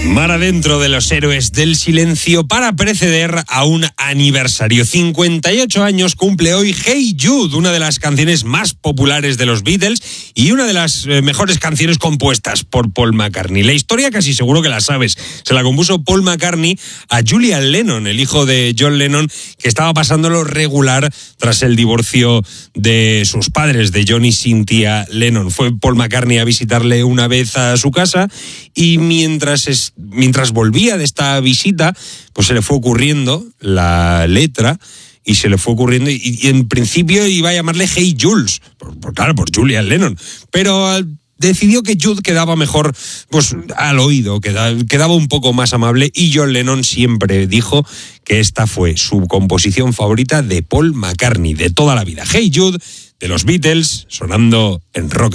Mar adentro de los héroes del silencio para preceder a un aniversario. 58 años cumple hoy Hey Jude, una de las canciones más populares de los Beatles y una de las mejores canciones compuestas por Paul McCartney. La historia casi seguro que la sabes. Se la compuso Paul McCartney a Julian Lennon, el hijo de John Lennon, que estaba pasándolo regular tras el divorcio de sus padres, de John y Cynthia Lennon. Fue Paul McCartney a visitarle una vez a su casa y mientras volvía de esta visita, pues se le fue ocurriendo la letra y en principio iba a llamarle Hey Jules, por Julian Lennon, pero decidió que Jude quedaba mejor pues al oído, quedaba un poco más amable, y John Lennon siempre dijo que esta fue su composición favorita de Paul McCartney de toda la vida. Hey Jude, de los Beatles, sonando en Rock.